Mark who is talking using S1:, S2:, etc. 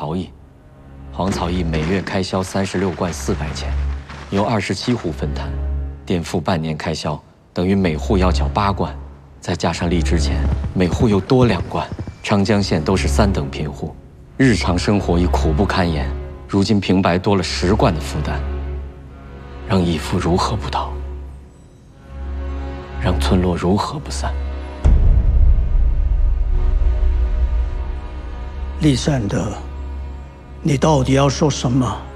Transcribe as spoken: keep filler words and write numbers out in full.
S1: 曹邑。黄草邑每月开销三十六贯四百钱，由二十七户分摊，垫付半年开销，等于每户要缴八贯，再加上荔枝钱，每户又多两贯。长江县都是三等贫户，日常生活已苦不堪言，如今平白多了十贯的负担，让义父如何不逃？让村落如何不散？
S2: 李善德，你到底要说什么？